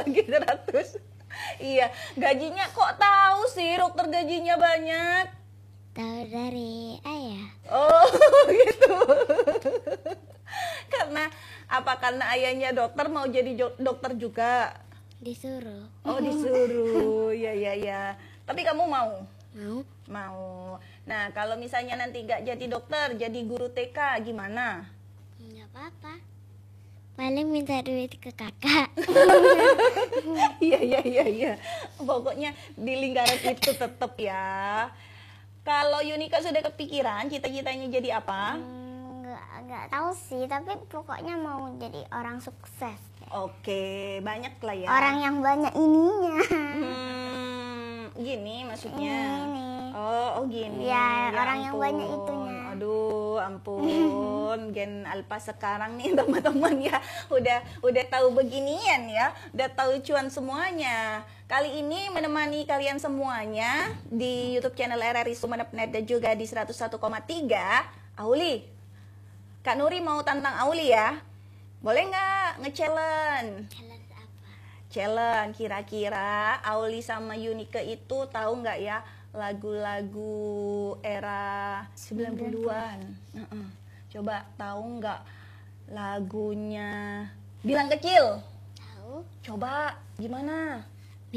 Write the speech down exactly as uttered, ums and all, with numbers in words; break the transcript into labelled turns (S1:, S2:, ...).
S1: gitu ratus. Iya, gajinya kok tahu sih dokter gajinya banyak?
S2: Tahu dari ayah.
S1: Oh, gitu. Karena apa? Karena ayahnya dokter mau jadi jo- dokter juga.
S2: Disuruh.
S1: Oh, disuruh. Ya, ya, ya. Tapi kamu mau?
S2: Mau.
S1: Mau. Nah, kalau misalnya nanti gak jadi dokter, jadi guru T K, gimana?
S2: Nggak apa-apa. Paling minta duit ke kakak.
S1: Iya, iya, iya, iya. Pokoknya di lingkaran itu tetap ya. Kalau Yunika sudah kepikiran cita-citanya jadi apa?
S2: Hmm, nggak nggak tahu sih, tapi pokoknya mau jadi orang sukses.
S1: Oke, banyak lah ya.
S2: Orang yang banyak ininya.
S1: Hmm, gini maksudnya.
S2: Ini.
S1: Oh, oh gini.
S2: Ya, orang yang banyak itunya.
S1: Aduh, ampun. Gen Alpa sekarang nih teman-teman ya, udah udah tahu beginian ya, udah tahu cuan semuanya. Kali ini menemani kalian semuanya di YouTube channel R R I Sumeneb Net dan juga di seratus satu koma tiga. Auli, Kak Nuri mau tantang Auli ya. Boleh nggak nge-challenge?
S2: Challenge apa?
S1: Challenge, kira-kira Auli sama Yunika itu tahu nggak ya lagu-lagu era sembilan puluhan? Uh-uh. Coba tahu nggak lagunya Bilang Kecil?
S2: Tahu.
S1: Coba gimana?